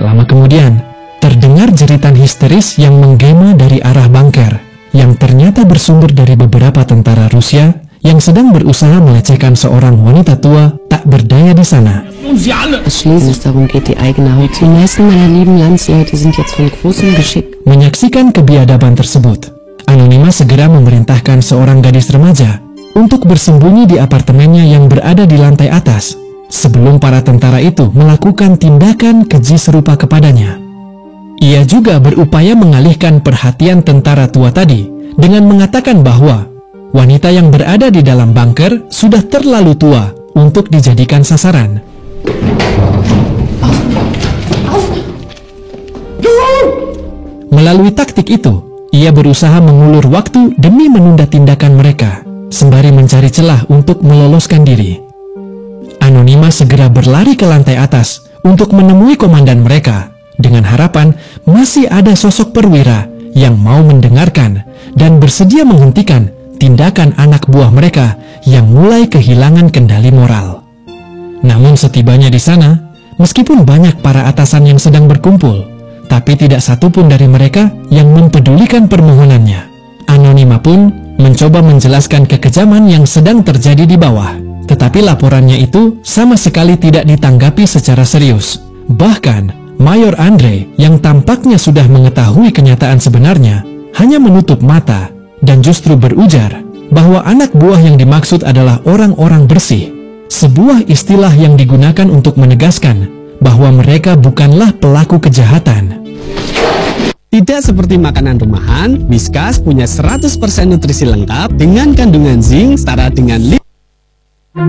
Tidak lama kemudian, terdengar jeritan histeris yang menggema dari arah bunker, yang ternyata bersumber dari beberapa tentara Rusia yang sedang berusaha melecehkan seorang wanita tua tak berdaya di sana. Schließlich darum geht die eigene Haut. Die meisten meiner lieben Landsleute sind jetzt von großem Geschick. Menyaksikan kebiadaban tersebut, Anonima segera memerintahkan seorang gadis remaja untuk bersembunyi di apartemennya yang berada di lantai atas sebelum para tentara itu melakukan tindakan keji serupa kepadanya. Ia juga berupaya mengalihkan perhatian tentara tua tadi dengan mengatakan bahwa wanita yang berada di dalam bunker sudah terlalu tua untuk dijadikan sasaran. Melalui taktik itu, ia berusaha mengulur waktu demi menunda tindakan mereka, sembari mencari celah untuk meloloskan diri. Anonima segera berlari ke lantai atas untuk menemui komandan mereka, dengan harapan masih ada sosok perwira yang mau mendengarkan dan bersedia menghentikan tindakan anak buah mereka yang mulai kehilangan kendali moral. Namun setibanya di sana, meskipun banyak para atasan yang sedang berkumpul, tapi tidak satupun dari mereka yang mempedulikan permohonannya. Anonima pun mencoba menjelaskan kekejaman yang sedang terjadi di bawah, tetapi laporannya itu sama sekali tidak ditanggapi secara serius. Bahkan, Mayor Andre yang tampaknya sudah mengetahui kenyataan sebenarnya, hanya menutup mata dan justru berujar bahwa anak buah yang dimaksud adalah orang-orang bersih, sebuah istilah yang digunakan untuk menegaskan bahwa mereka bukanlah pelaku kejahatan. Tidak seperti makanan rumahan, Whiskas punya 100% nutrisi lengkap dengan kandungan zinc setara dengan